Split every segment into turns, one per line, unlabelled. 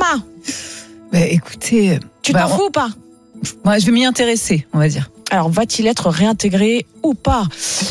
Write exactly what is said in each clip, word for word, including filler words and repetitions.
Fatima.
Bah, écoutez,
tu
bah,
t'en
on...
fous ou pas?
Moi, je vais m'y intéresser, on va dire.
Alors, va-t-il être réintégré ou pas?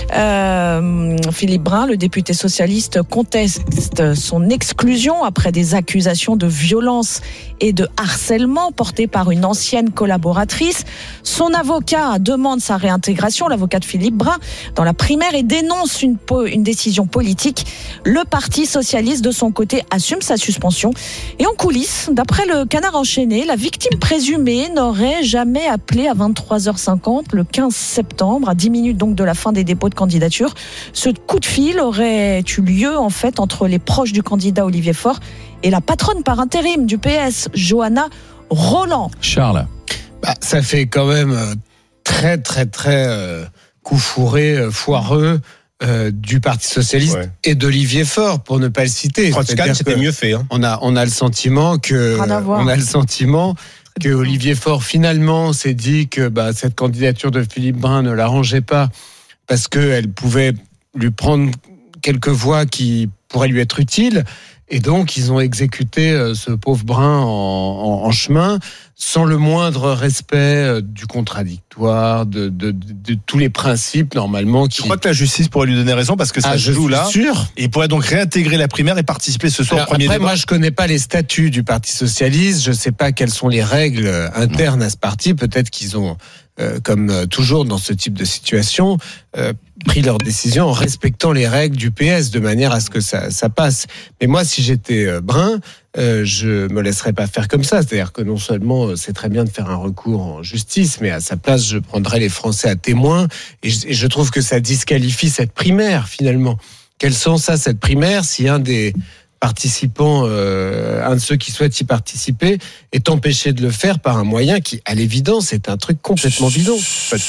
euh, Philippe Brun, le député socialiste, conteste son exclusion après des accusations de violence et de harcèlement portées par une ancienne collaboratrice. Son avocat demande sa réintégration, l'avocat de Philippe Brun, dans la primaire et dénonce une, po- une décision politique. Le Parti socialiste, de son côté, assume sa suspension. Et en coulisses, d'après le Canard enchaîné, la victime présumée n'aurait jamais appelé à vingt-trois heures cinquante le quinze septembre, à dix minutes donc de la fin des dépôts de candidature. Ce coup de fil aurait eu lieu en fait entre les proches du candidat Olivier Faure et la patronne par intérim du P S, Johanna Roland.
Charles.
Bah, ça fait quand même très très très euh, coup fourré, euh, foireux euh, du Parti socialiste ouais. et d'Olivier Faure, pour ne pas le citer.
Strauss-Kahn, c'était mieux fait. Hein.
On a on a le sentiment que on a le sentiment que Olivier Faure finalement s'est dit que bah, cette candidature de Philippe Brun ne l'arrangeait pas parce qu'elle pouvait lui prendre quelques voix qui pourraient lui être utiles. Et donc, ils ont exécuté euh, ce pauvre Brun en, en, en chemin, sans le moindre respect euh, du contradictoire, de, de, de, de tous les principes, normalement. Qui...
Je crois que la justice pourrait lui donner raison, parce que ça ah, se joue là.
Sûr.
Et il pourrait donc réintégrer la primaire et participer ce soir
Alors,
au premier
après,
débat.
Moi, je connais pas les statuts du Parti socialiste. Je sais pas quelles sont les règles internes à ce parti. Peut-être qu'ils ont... Euh, comme euh, toujours dans ce type de situation, euh, pris leurs décisions en respectant les règles du P S de manière à ce que ça, ça passe. Mais moi, si j'étais euh, Brun, euh, je me laisserais pas faire comme ça. C'est-à-dire que non seulement euh, c'est très bien de faire un recours en justice, mais à sa place, je prendrais les Français à témoin. Et je, et je trouve que ça disqualifie cette primaire, finalement. Quel sens ça, cette primaire, si un des participants, euh, un de ceux qui souhaitent y participer, est empêché de le faire par un moyen qui, à l'évidence, est un truc complètement bidon.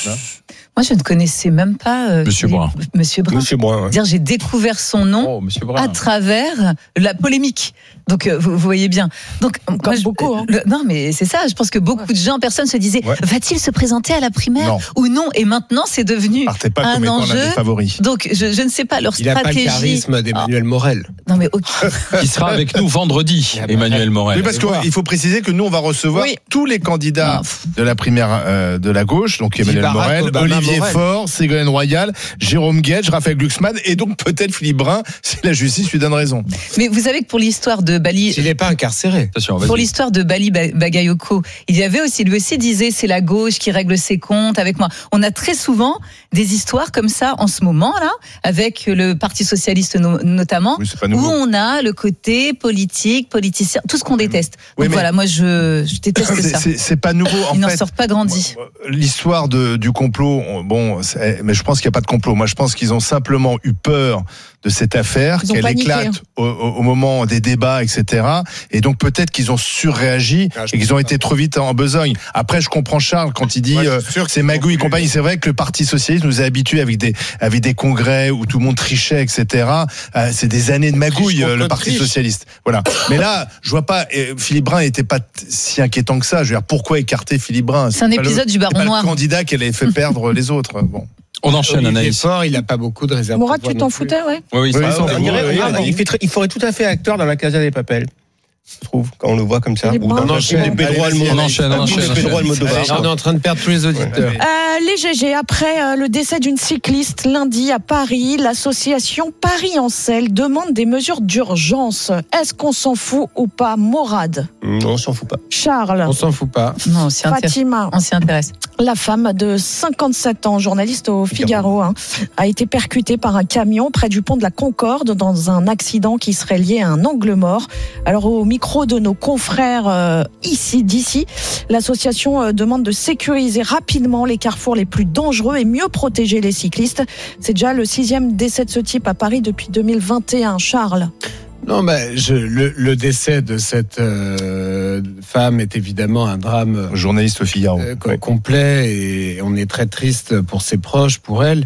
Moi, je ne connaissais même pas euh,
Monsieur Brun.
Monsieur Brun.
Monsieur Brun. Ouais.
Dire, j'ai découvert son nom
oh,
à travers la polémique. Donc, euh, vous, vous voyez bien. Donc,
comme
moi,
beaucoup. Hein.
Le, non, mais c'est ça. Je pense que beaucoup de gens, personne se disait, ouais. va-t-il se présenter à la primaire
non.
ou non? Et maintenant, c'est devenu
Partez pas
un
comme étant
enjeu.
l'un des favoris.
Donc, je, je ne sais pas leur
Il
stratégie.
Il n'a pas le charisme d'Emmanuel
ah.
Morel.
Non, mais okay.
Qui sera avec nous vendredi, Emmanuel Morel.
Oui, parce qu'il faut préciser que nous, on va recevoir oui. tous les candidats non. de la primaire euh, de la gauche, donc Emmanuel Barack, Morel, Obama, Olivier Morel. Faure, Ségolène Royal, Jérôme Guedj, Raphaël Glucksmann et donc peut-être Philippe Brun, si la justice lui donne raison.
Mais vous savez que pour l'histoire de Bali...
S'il n'est pas incarcéré.
Attention,
pour l'histoire de Bali Bagayoko, il y avait aussi, lui aussi disait, c'est la gauche qui règle ses comptes avec moi. On a très souvent des histoires comme ça en ce moment-là, avec le Parti Socialiste no- notamment,
oui,
où on a le côté politique, politicien, tout ce qu'on déteste. Oui, Donc voilà, moi je, je déteste
c'est,
ça.
C'est, c'est pas nouveau. En
Ils
fait,
n'en sortent pas grandis.
L'histoire de, du complot, bon, mais je pense qu'il n'y a pas de complot. Moi, je pense qu'ils ont simplement eu peur de cette affaire, qu'elle paniqué, éclate hein. au, au moment des débats, et cetera. Et donc peut-être qu'ils ont surréagi ah, et qu'ils ont été trop vite en besogne. Après, je comprends Charles quand il dit ouais, euh, que c'est magouille et compagnie. C'est vrai que le Parti socialiste nous a habitués avec des avec des congrès où tout le monde trichait, et cetera. Euh, c'est des années de magouille euh, le Parti triche. socialiste. Voilà. Mais là, je vois pas. Euh, Philippe Brun n'était pas t- si inquiétant que ça. Je veux dire, pourquoi écarter Philippe Brun?
C'est, c'est un épisode
le,
du Baron
c'est pas
Noir.
Le candidat qui avait fait perdre les autres. Bon.
On enchaîne, Anaïs.
Fort, il n'a pas beaucoup de réserves.
Mourad, tu t'en foutais, ouais.
Oui, oui,
oui,
ça,
oui,
oui,
oui,
oui,
oui,
il, fait très, il ferait tout à fait acteur dans la Casa des Papel, je trouve, quand on le voit comme ça.
Ou
on enchaîne.
Pedro Almodovar.
On enchaîne, on enchaîne.
Pedro Almodovar.
On est en train de perdre tous les auditeurs.
Euh, les G G, après euh, le décès d'une cycliste lundi à Paris, l'association Paris en Selle demande des mesures d'urgence. Est-ce qu'on s'en fout ou pas, Mourad?
Non, on s'en fout pas.
Charles?
On s'en fout pas.
Non, on s'y
Fatima?
On s'y intéresse.
La femme de cinquante-sept ans, journaliste au Figaro, hein, a été percutée par un camion près du pont de la Concorde dans un accident qui serait lié à un angle mort. Alors au micro de nos confrères euh, ici d'ici, l'association euh, demande de sécuriser rapidement les carrefours les plus dangereux et mieux protéger les cyclistes. C'est déjà le sixième décès de ce type à Paris depuis deux mille vingt et un. Charles?
Non, ben, je, le, le décès de cette euh, femme est évidemment un drame
journaliste au Figaro
euh, co- complet et on est très triste pour ses proches, pour elle.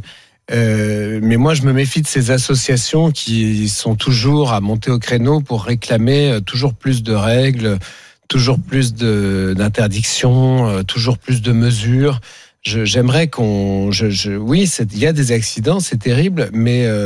Euh, mais moi, je me méfie de ces associations qui sont toujours à monter au créneau pour réclamer toujours plus de règles, toujours plus de, d'interdictions, toujours plus de mesures. Je, j'aimerais qu'on, je, je, oui, il y a des accidents, c'est terrible, mais euh,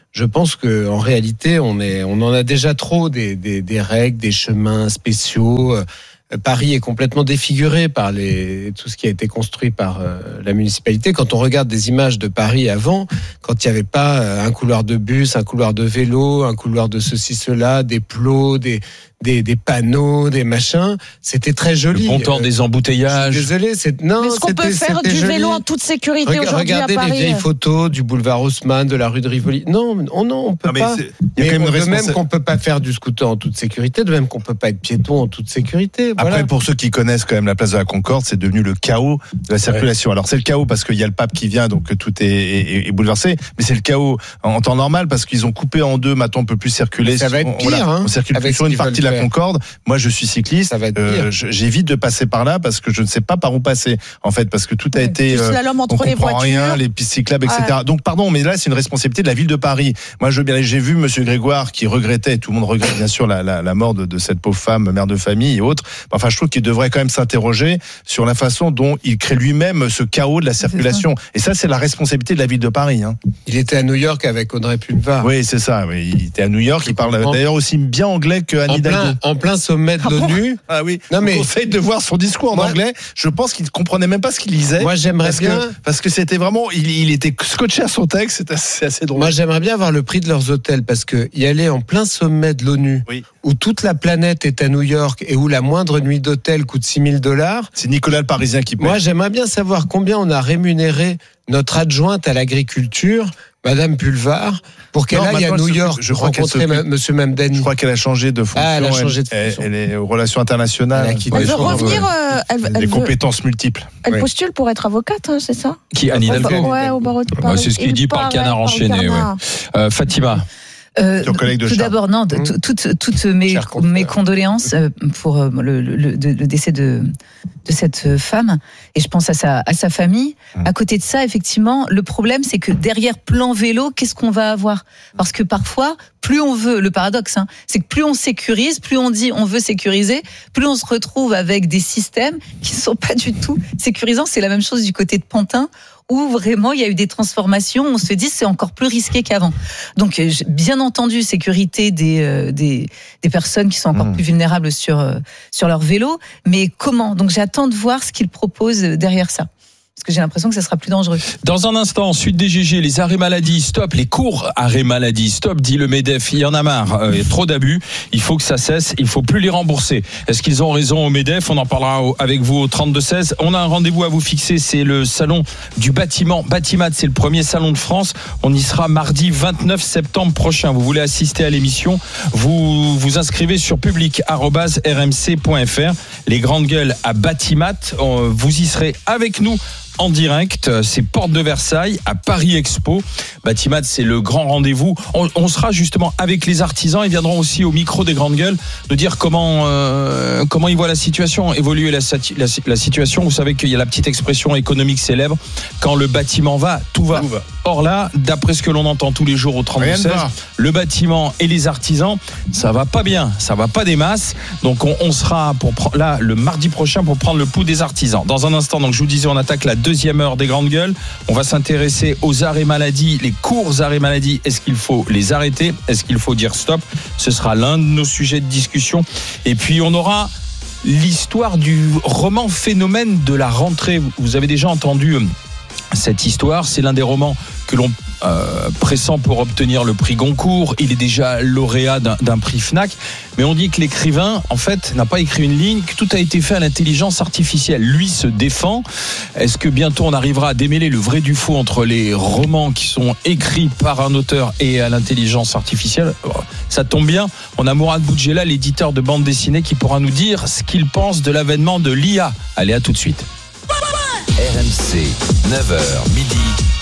Je pense que en réalité, on est, on en a déjà trop des, des, des règles, des chemins spéciaux. Paris est complètement défiguré par les, tout ce qui a été construit par euh, la municipalité. Quand on regarde des images de Paris avant, quand il n'y avait pas euh, un couloir de bus, un couloir de vélo, un couloir de ceci, cela, des plots, des, des, des panneaux, des machins, c'était très joli.
Le pontoir euh, des embautallages.
Désolé, c'est non.
Mais est-ce qu'on peut faire du
joli.
vélo en toute sécurité
Rega-
aujourd'hui à
Regardez
Paris?
les vieilles photos du boulevard Haussmann, de la rue de Rivoli. Non, non, non, on peut
Non, mais
pas.
c'est- il y a
Mais
quand même
on-
une
de même
responsa-
qu'on peut pas faire du scooter en toute sécurité, de même qu'on peut pas être piéton en toute sécurité. Voilà.
Après, pour ceux qui connaissent quand même la place de la Concorde, c'est devenu le chaos de la circulation. Alors c'est le chaos parce qu'il y a le pape qui vient, donc tout est, est, est bouleversé. Mais c'est le chaos en temps normal parce qu'ils ont coupé en deux. Maintenant, on peut plus circuler.
Ça va être
on,
pire,
voilà,
hein,
on circule
avec
plus sur
ce
une
qu'ils
partie de
veulent
la
faire.
Concorde. Moi, je suis cycliste.
Ça va être
Euh,
pire.
je- j'évite de passer par là parce que je ne sais pas par où passer. En fait, parce que tout a
Ouais,
été.
du slalom entre
on
les
comprend
voitures.
rien, les pistes cyclables, et cetera.
Ouais.
Donc, pardon, mais là, c'est une responsabilité de la ville de Paris. Moi, je veux bien. J'ai vu Monsieur Grégoire qui regrettait. Tout le monde regrette bien sûr la, la, la mort de, de cette pauvre femme, mère de famille et autres. Enfin, je trouve qu'il devrait quand même s'interroger sur la façon dont il crée lui-même ce chaos de la circulation. Et ça, c'est la responsabilité de la ville de Paris. Hein.
Il était à New York avec Audrey Pulvar.
Oui, c'est ça. Oui. Il était à New York. Il parle
En-
d'ailleurs aussi bien anglais que Anne
En
Hidalgo.
plein, en plein sommet de
Ah bon
l'ONU.
Ah oui.
Non, mais-
Je vous conseille de voir son discours en
Moi-
anglais. Je pense qu'il ne comprenait même pas ce qu'il lisait.
Moi, j'aimerais
parce
bien.
que parce que c'était vraiment, il, il était scotché à son texte. C'est assez, assez drôle.
Moi, j'aimerais bien voir le prix de leurs hôtels parce que y aller en plein sommet de l'ONU,
Oui.
où toute la planète est à New York et où la moindre nuit d'hôtel coûte six mille dollars.
C'est Nicolas le Parisien qui paie.
Moi, j'aimerais bien savoir combien on a rémunéré notre adjointe à l'agriculture, Madame Pulvar, pour qu'elle
Non,
aille à
maintenant,
New
elle
York
s'occupe- je crois qu'elle
rencontrer
s'occupe-
ma- Monsieur Mamdani.
Je crois qu'elle a changé de fonction.
Ah, elle a changé de
Elle-
fonction.
Elle, est aux relations internationales.
Elle a quitté
Elle
Ouais,
veut
je crois,
revenir, euh, elle,
Des
elle, veut-
compétences multiples.
elle
Ouais.
postule pour être avocate, hein, c'est ça?
Qui Anne
Au
Hidalgo.
bar- Ouais, au barreau de
Bah,
Paris.
c'est ce qui est
Il
dit par
paraît,
Canard
par
enchaîné,
Canard.
Euh, Fatima.
Euh,
Ton collègue de
tout
Charles.
d'abord, non, de-
Mmh.
tout- toutes, toutes mes,
Cher confrère.
mes condoléances euh, pour euh, le, le- le- le décès de, de cette femme. Et je pense à sa, à sa famille.
Mmh.
À côté de ça, effectivement, le problème, c'est que derrière plan vélo, qu'est-ce qu'on va avoir? Parce que parfois, plus on veut, le paradoxe, hein, c'est que plus on sécurise, plus on dit on veut sécuriser, plus on se retrouve avec des systèmes qui ne sont pas du tout sécurisants. C'est la même chose du côté de Pantin, où vraiment il y a eu des transformations, on se dit c'est encore plus risqué qu'avant. Donc euh, bien entendu, sécurité des, euh, des, des personnes qui sont encore
Mmh.
plus vulnérables sur, euh, sur leur vélo, mais comment? Donc j'attends de voir ce qu'ils proposent derrière ça. Parce que j'ai l'impression que ça sera plus dangereux.
Dans un instant, suite des G G, les arrêts maladie, stop, les courts arrêts maladie, stop, dit le MEDEF, il y en a marre, euh, il y a trop d'abus, il faut que ça cesse, il faut plus les rembourser. Est-ce qu'ils ont raison au MEDEF? On en parlera au- avec vous au trente-deux seize. On a un rendez-vous à vous fixer, c'est le salon du bâtiment, Batimat, c'est le premier salon de France. On y sera mardi vingt-neuf septembre prochain. Vous voulez assister à l'émission, vous vous inscrivez sur public arobase r m c point f r. Les grandes gueules à Batimat, euh, vous y serez avec nous en direct, c'est Porte de Versailles à Paris Expo. Batimat, c'est le grand rendez-vous. On, on sera justement avec les artisans. Ils viendront aussi au micro des grandes gueules de dire comment euh, comment ils voient la situation, évoluer la, sati- la, la situation. Vous savez qu'il y a la petite expression économique célèbre, quand le bâtiment va, tout va.
Tout va.
Or là, d'après ce que l'on entend tous les jours au trente-deux
Rien ne
seize,
va.
le bâtiment et les artisans, ça va pas bien, ça va pas des masses. Donc on, on sera pour pre- là le mardi prochain pour prendre le pouls des artisans. Dans un instant, donc je vous disais, on attaque la deuxième heure des grandes gueules. On va s'intéresser aux arrêts maladie, les courts arrêts maladie. Est-ce qu'il faut les arrêter? Est-ce qu'il faut dire stop? Ce sera l'un de nos sujets de discussion. Et puis on aura l'histoire du roman phénomène de la rentrée. Vous avez déjà entendu euh, cette histoire, c'est l'un des romans que l'on euh, pressent pour obtenir le prix Goncourt. Il est déjà lauréat d'un, d'un prix Fnac, mais on dit que l'écrivain, en fait, n'a pas écrit une ligne, que tout a été fait à l'intelligence artificielle. Lui se défend. Est-ce que bientôt on arrivera à démêler le vrai du faux entre les romans qui sont écrits par un auteur et à l'intelligence artificielle? Ça tombe bien, on a Mourad Boudjela, l'éditeur de bande dessinée, qui pourra nous dire ce qu'il pense de l'avènement de l'I A. Allez, à tout de suite.
R M C, neuf heures midi,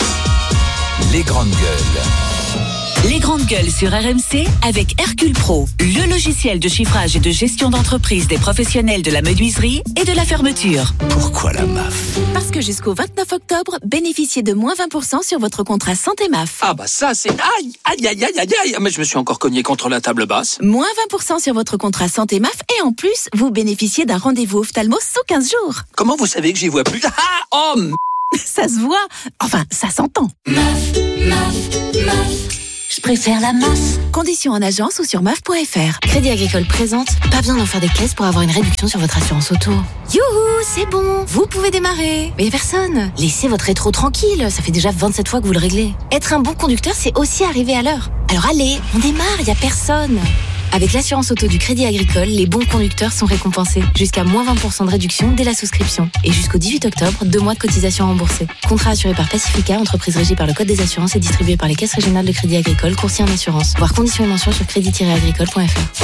les grandes gueules.
Les grandes gueules sur R M C avec Hercule Pro, le logiciel de chiffrage et de gestion d'entreprise des professionnels de la menuiserie et de la fermeture.
Pourquoi la M A F?
Parce que jusqu'au vingt-neuf octobre, bénéficiez de moins vingt pour cent sur votre contrat santé M A F.
Ah bah ça c'est... Aïe, aïe, aïe, aïe, aïe, aïe. Mais je me suis encore cogné contre la table basse.
Moins vingt pour cent sur votre contrat santé M A F et en plus, vous bénéficiez d'un rendez-vous ophtalmo sous quinze jours.
Comment vous savez que j'y vois plus? Ah, oh, m-
Ça se voit, enfin, ça s'entend.
Je préfère la M A F.
Conditions en agence ou sur M A F point F R.
Crédit Agricole présente. Pas besoin d'en faire des caisses pour avoir une réduction sur votre assurance auto. Youhou, c'est bon. Vous pouvez démarrer. Mais personne. Laissez votre rétro tranquille. Ça fait déjà vingt-sept fois que vous le réglez. Être un bon conducteur, c'est aussi arriver à l'heure. Alors allez, on démarre, y a personne. Avec l'assurance auto du Crédit Agricole, les bons conducteurs sont récompensés. Jusqu'à moins vingt pour cent de réduction dès la souscription. Et jusqu'au dix-huit octobre, deux mois de cotisation remboursée. Contrat assuré par Pacifica, entreprise régie par le Code des assurances et distribué par les caisses régionales de Crédit Agricole, courtier en assurance. Voir conditions et mentions sur crédit tiret agricole point f r.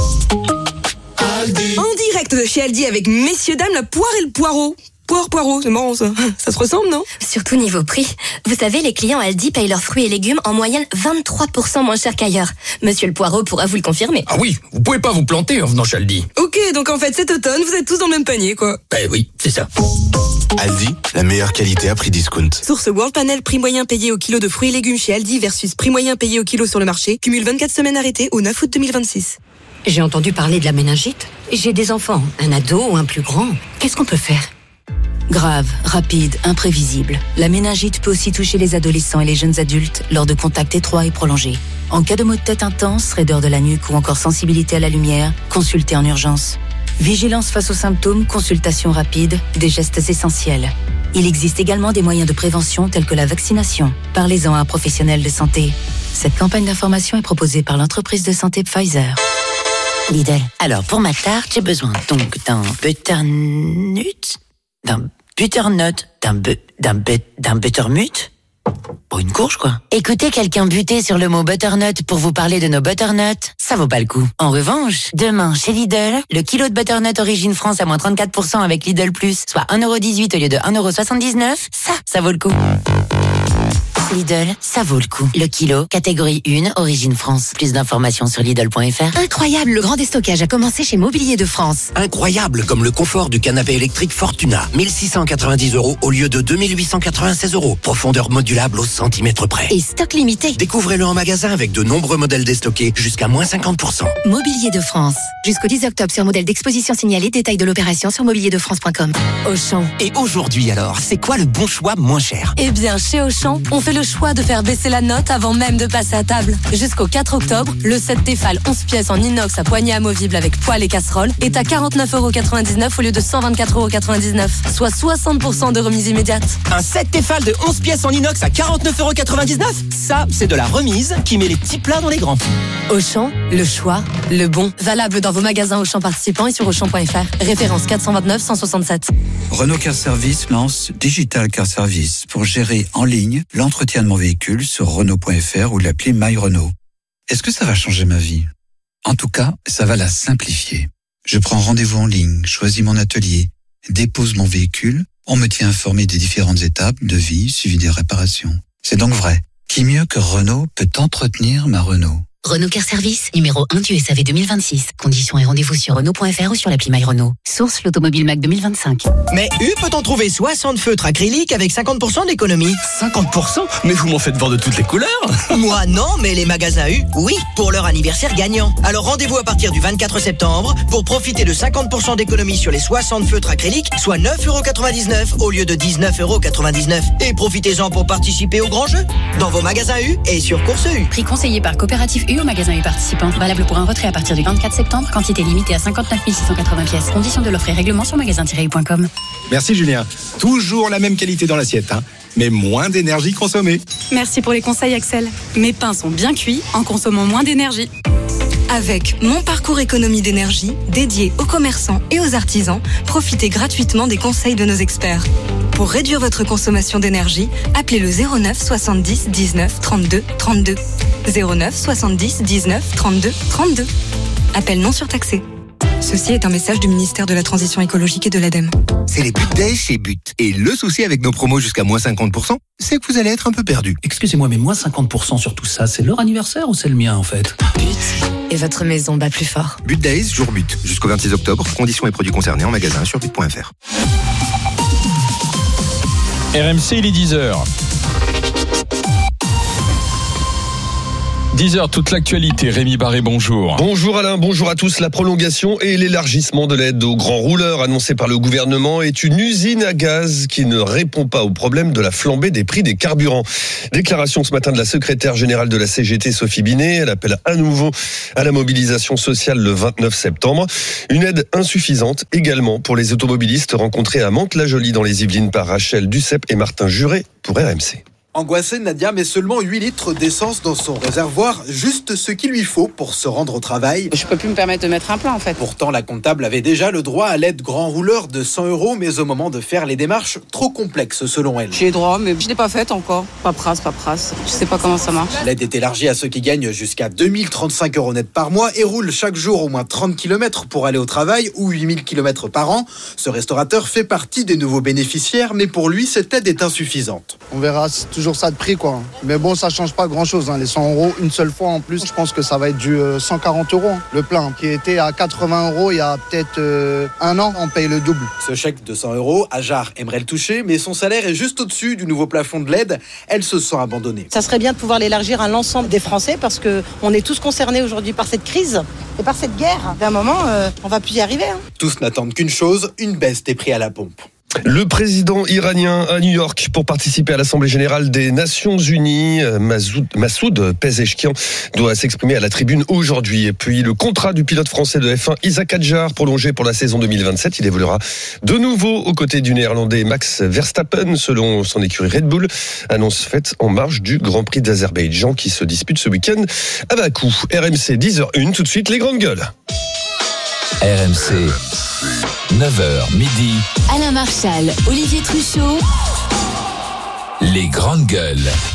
En direct de chez Aldi avec messieurs dames, la poire et le poireau. Poire, poireau, c'est marrant ça. Ça se ressemble, non?
Surtout niveau prix. Vous savez, les clients Aldi payent leurs fruits et légumes en moyenne vingt-trois pour cent moins cher qu'ailleurs. Monsieur le Poireau pourra vous le confirmer.
Ah oui, vous pouvez pas vous planter en venant chez Aldi.
Ok, donc en fait cet automne, vous êtes tous dans le même panier, quoi.
Ben oui, c'est ça.
Aldi, la meilleure qualité à prix discount.
Source World Panel, prix moyen payé au kilo de fruits et légumes chez Aldi versus prix moyen payé au kilo sur le marché. Cumule vingt-quatre semaines arrêtées au neuf août deux mille vingt-six.
J'ai entendu parler de la méningite. J'ai des enfants, un ado ou un plus grand. Qu'est-ce qu'on peut faire?
Grave, rapide, imprévisible. La méningite peut aussi toucher les adolescents et les jeunes adultes lors de contacts étroits et prolongés. En cas de maux de tête intense, raideur de la nuque ou encore sensibilité à la lumière, consultez en urgence. Vigilance face aux symptômes, consultation rapide, des gestes essentiels. Il existe également des moyens de prévention tels que la vaccination. Parlez-en à un professionnel de santé. Cette campagne d'information est proposée par l'entreprise de santé Pfizer.
Lidl. Alors, pour ma tarte, j'ai besoin donc d'un butternut, d'un butternut, d'un bu, d'un but, d'un buttermut. Pour une courge, quoi. Écoutez quelqu'un buter sur le mot butternut pour vous parler de nos butternuts, ça vaut pas le coup. En revanche, demain, chez Lidl, le kilo de butternut Origine France à moins trente-quatre pour cent avec Lidl Plus, soit un euro dix-huit au lieu de un euro soixante-dix-neuf, ça, ça vaut le coup. Lidl, ça vaut le coup. Le kilo, catégorie un, Origine France. Plus d'informations sur Lidl point f r.
Incroyable, le grand déstockage a commencé chez Mobilier de France.
Incroyable, comme le confort du canapé électrique Fortuna. mille six cent quatre-vingt-dix euros au lieu de deux mille huit cent quatre-vingt-seize euros. Profondeur modulable au centimètre près.
Et stock limité.
Découvrez-le en magasin avec de nombreux modèles déstockés jusqu'à moins cinquante pour cent.
Mobilier de France. Jusqu'au dix octobre sur modèle d'exposition signalé. Détail de l'opération sur mobilier de france point com.
Auchan. Et aujourd'hui alors, c'est quoi le bon choix moins cher?
Eh bien, chez Auchan, on fait le choix de faire baisser la note avant même de passer à table. Jusqu'au quatre octobre, le set Tefal onze pièces en inox à poignée amovible avec poêle et casserole est à quarante-neuf euros quatre-vingt-dix-neuf au lieu de cent vingt-quatre euros quatre-vingt-dix-neuf, soit soixante pour cent de remise immédiate.
Un set Tefal de onze pièces en inox à quarante-neuf euros quatre-vingt-dix-neuf? Ça, c'est de la remise qui met les petits plats dans les grands.
Auchan, le choix, le bon. Valable dans vos magasins Auchan participants et sur auchan point f r. Référence quatre cent vingt-neuf cent soixante-sept.
Renault Car Service lance Digital Car Service pour gérer en ligne l'entretien de mon véhicule sur renault point f r ou l'appli My Renault. Est-ce que ça va changer ma vie? En tout cas, ça va la simplifier. Je prends rendez-vous en ligne, choisis mon atelier, dépose mon véhicule, on me tient informé des différentes étapes de vie suivi des réparations. C'est donc vrai. Qui mieux que Renault peut entretenir ma Renault?
Renault Car Service, numéro un du S A V deux mille vingt-six. Conditions et rendez-vous sur renault point f r ou sur l'appli My Renault. Source l'Automobile Mac deux mille vingt-cinq.
Mais U peut en trouver soixante feutres acryliques avec cinquante pour cent d'économie.
cinquante pour cent? Mais vous m'en faites voir de toutes les couleurs.
Moi non, mais les magasins U, oui, pour leur anniversaire gagnant. Alors rendez-vous à partir du vingt-quatre septembre pour profiter de cinquante pour cent d'économie sur les soixante feutres acryliques, soit neuf euros quatre-vingt-dix-neuf au lieu de dix-neuf euros quatre-vingt-dix-neuf. Et profitez-en pour participer au grand jeu dans vos magasins U et sur Course U.
Prix conseillé par Coopérative U au magasin U participant. Valable pour un retrait à partir du vingt-quatre septembre. Quantité limitée à cinquante-neuf mille six cent quatre-vingts pièces. Conditions de l'offre et règlement sur magasin tiret u point com.
Merci Julien. Toujours la même qualité dans l'assiette, hein, mais moins d'énergie consommée.
Merci pour les conseils Axel. Mes pains sont bien cuits en consommant moins d'énergie.
Avec Mon Parcours Économie d'énergie, dédié aux commerçants et aux artisans, profitez gratuitement des conseils de nos experts. Pour réduire votre consommation d'énergie, appelez le zéro neuf soixante-dix dix-neuf trente-deux trente-deux. zéro neuf soixante-dix dix-neuf trente-deux trente-deux. Appel non surtaxé. Ceci est un message du ministère de la Transition écologique et de l'ADEME.
C'est les But Days chez But. Et le souci avec nos promos jusqu'à moins cinquante pour cent, c'est que vous allez être un peu perdu.
Excusez-moi, mais moins cinquante pour cent sur tout ça, c'est leur anniversaire ou c'est le mien en fait?
But. Et votre maison bat plus fort.
But Days, jour But. Jusqu'au vingt-six octobre. Conditions et produits concernés en magasin sur but point f r.
R M C, il est dix heures. dix heures, toute l'actualité. Rémi Barré, bonjour.
Bonjour Alain, bonjour à tous. La prolongation et l'élargissement de l'aide aux grands rouleurs annoncée par le gouvernement est une usine à gaz qui ne répond pas au problème de la flambée des prix des carburants. Déclaration ce matin de la secrétaire générale de la C G T, Sophie Binet. Elle appelle à nouveau à la mobilisation sociale le vingt-neuf septembre. Une aide insuffisante également pour les automobilistes rencontrés à Mantes-la-Jolie dans les Yvelines par Rachel Duceppe et Martin Juret pour R M C.
Angoissée, Nadia met seulement huit litres d'essence dans son réservoir, juste ce qu'il lui faut pour se rendre au travail.
Je peux plus me permettre de mettre un plein en fait.
Pourtant, la comptable avait déjà le droit à l'aide grand rouleur de cent euros, mais au moment de faire les démarches, trop complexes selon elle.
J'ai droit, mais je l'ai pas faite encore. Paperasse, paperasse. Je sais pas comment ça marche.
L'aide est élargie à ceux qui gagnent jusqu'à deux mille trente-cinq euros net par mois et roulent chaque jour au moins trente kilomètres pour aller au travail ou huit mille kilomètres par an. Ce restaurateur fait partie des nouveaux bénéficiaires, mais pour lui, cette aide est insuffisante.
On verra, c'est toujours ça de prix quoi. Mais bon, ça change pas grand chose, hein. Les cent euros, une seule fois en plus, je pense que ça va être du euh, cent quarante euros, hein. Le plein, qui était à quatre-vingts euros il y a peut-être euh, un an, on paye le double.
Ce chèque de cent euros, Ajar aimerait le toucher, mais son salaire est juste au-dessus du nouveau plafond de l'aide. Elle se sent abandonnée.
Ça serait bien de pouvoir l'élargir à l'ensemble des Français parce qu'on est tous concernés aujourd'hui par cette crise et par cette guerre. D'un moment, euh, on va plus y arriver. Hein.
Tous n'attendent qu'une chose, une baisse des prix à la pompe.
Le président iranien à New York pour participer à l'Assemblée générale des Nations Unies, Masoud, Massoud Pezeshkian, doit s'exprimer à la tribune aujourd'hui. Et puis le contrat du pilote français de F un Isaac Hadjar prolongé pour la saison deux mille vingt-sept. Il évoluera de nouveau aux côtés du néerlandais Max Verstappen selon son écurie Red Bull. Annonce faite en marge du Grand Prix d'Azerbaïdjan qui se dispute ce week-end à Bakou. R M C dix heures une, tout de suite les grandes gueules.
R M C, neuf heures midi.
Alain Marchal, Olivier Truchot.
Les grandes gueules.